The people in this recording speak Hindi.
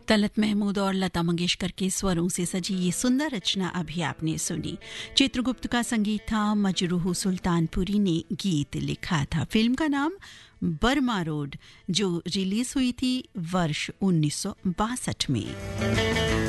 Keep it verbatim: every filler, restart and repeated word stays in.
तलत महमूद और लता मंगेशकर के स्वरों से सजी ये सुंदर रचना अभी आपने सुनी। चित्रगुप्त का संगीत था, मजरूह सुल्तानपुरी ने गीत लिखा था। फिल्म का नाम बर्मा रोड, जो रिलीज हुई थी वर्ष उन्नीस सौ बासठ में।